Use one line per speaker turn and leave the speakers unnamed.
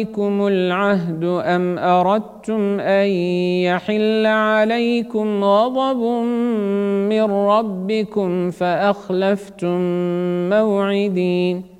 عليكم العهد أم أردتم أن يحل عليكم غضب من ربكم فأخلفتم موعدي